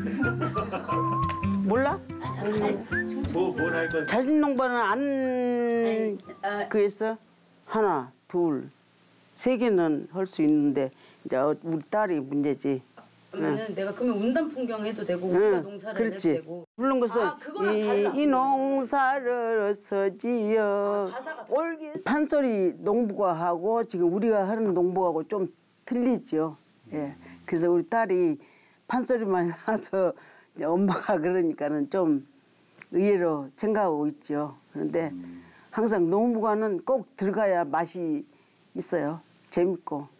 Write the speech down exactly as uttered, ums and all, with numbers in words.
몰라? 뭐, 뭘 할 건데? 자진 농부는 안 그랬어? 하나, 둘, 세 개는 할 수 있는데 이제 우리 딸이 문제지. 그러면은 내가 그러면 운담 풍경 해도 되고 응, 우리가 농사를 그렇지. 해도 되고. 물론 것은 아, 그거랑 이, 달라. 이 농사를 서지어 아, 가사가 올기 판소리 농부가 하고 지금 우리가 하는 농부하고 좀 틀리죠. 예. 그래서 우리 딸이 판소리만 해서 이제 엄마가 그러니까는 좀 의외로 생각하고 있죠. 그런데 항상 농부가는 꼭 들어가야 맛이 있어요. 재밌고.